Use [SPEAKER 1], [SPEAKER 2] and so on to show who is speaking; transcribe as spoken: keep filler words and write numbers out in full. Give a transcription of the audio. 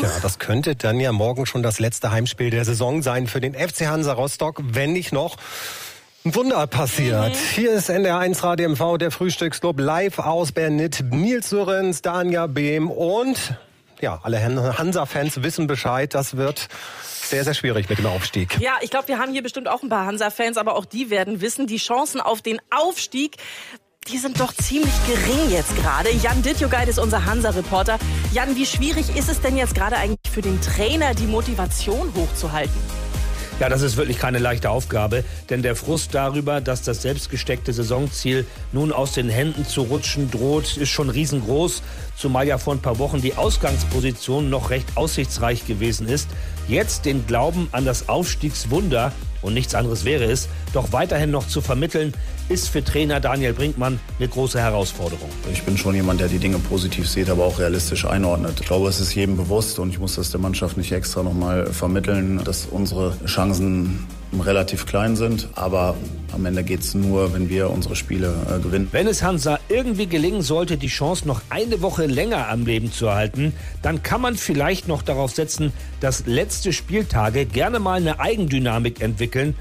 [SPEAKER 1] Tja, das könnte dann ja morgen schon das letzte Heimspiel der Saison sein für den F C Hansa Rostock, wenn nicht noch ein Wunder passiert. Mhm. Hier ist N D R eins Radio M V, der Frühstücksclub, live aus Bernit. Nils Sörens, Danja Behm und ja, alle Hansa-Fans wissen Bescheid, das wird sehr, sehr schwierig mit dem Aufstieg.
[SPEAKER 2] Ja, ich glaube, wir haben hier bestimmt auch ein paar Hansa-Fans, aber auch die werden wissen, die Chancen auf den Aufstieg, die sind doch ziemlich gering jetzt gerade. Jan Dittjogait ist unser Hansa-Reporter. Jan, wie schwierig ist es denn jetzt gerade eigentlich für den Trainer, die Motivation hochzuhalten?
[SPEAKER 3] Ja, das ist wirklich keine leichte Aufgabe, denn der Frust darüber, dass das selbstgesteckte Saisonziel nun aus den Händen zu rutschen droht, ist schon riesengroß, zumal ja vor ein paar Wochen die Ausgangsposition noch recht aussichtsreich gewesen ist. Jetzt den Glauben an das Aufstiegswunder, und nichts anderes wäre es, doch weiterhin noch zu vermitteln, ist für Trainer Daniel Brinkmann eine große Herausforderung.
[SPEAKER 4] Ich bin schon jemand, der die Dinge positiv sieht, aber auch realistisch einordnet. Ich glaube, es ist jedem bewusst und ich muss das der Mannschaft nicht extra nochmal vermitteln, dass unsere Chancen relativ klein sind, aber am Ende geht es nur, wenn wir unsere Spiele äh, gewinnen.
[SPEAKER 3] Wenn es Hansa irgendwie gelingen sollte, die Chance noch eine Woche länger am Leben zu erhalten, dann kann man vielleicht noch darauf setzen, dass letzte Spieltage gerne mal eine Eigendynamik entwickeln